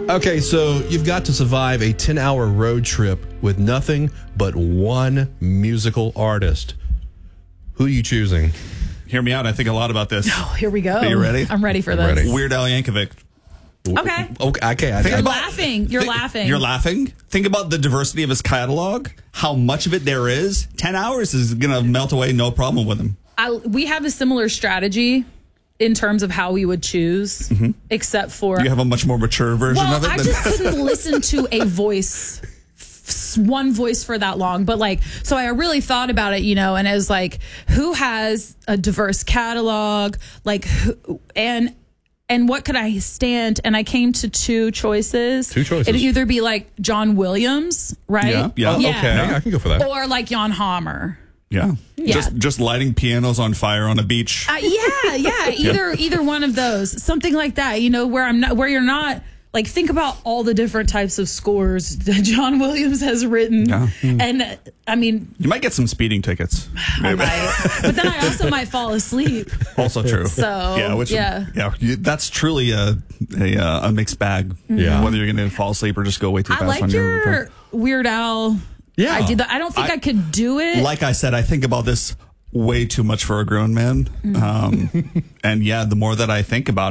Okay, so you've got to survive a 10-hour road trip with nothing but one musical artist. Who are you choosing? Hear me out. I think a lot about this. Oh, here we go. Are you ready? I'm ready for this. ready. Weird Al Yankovic. Okay. Okay. You're laughing. You're laughing. You're laughing? Think about the diversity of his catalog, how much of it there is. 10 hours is going to melt away, no problem with him. We have a similar strategy in terms of how we would choose, except for... You have a much more mature version well, of it? I just couldn't listen to a voice, one voice for that long. But like, so I really thought about it, and it was like, who has a diverse catalog? Like, and what could I stand? And I came to two choices. It'd either be like John Williams, right? Yeah. Okay, I can go for that. Or like Jan Hammer. Yeah. Yeah. Just lighting pianos on fire on a beach. Either one of those, something like that. Where you're not like, think about all the different types of scores that John Williams has written, and I mean, you might get some speeding tickets. I might, but then I also might fall asleep. Also true. So that's truly a mixed bag. Yeah. Whether you're going to fall asleep or just go way too fast. I like on your Weird Al. Yeah, I did that. I don't think I could do it. Like I said, I think about this way too much for a grown man. And the more that I think about